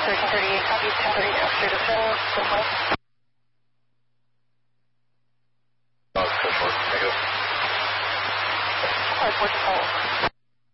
1338, copy, 1030, after descend, so far. Code 4, negative. Card 4 to hold.